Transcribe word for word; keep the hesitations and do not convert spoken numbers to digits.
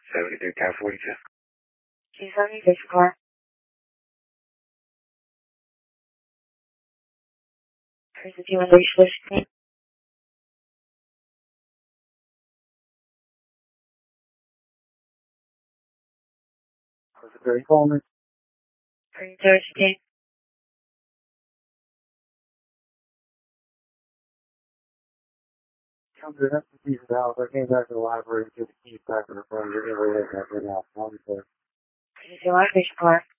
seventy-three, car forty-two. two seventy-six car. Cruise two one three six. Was it very cold? Cruise two. Come to the piece of the house. I came back to the library and took the keys back in the front of the area right now. Cruise two one three car.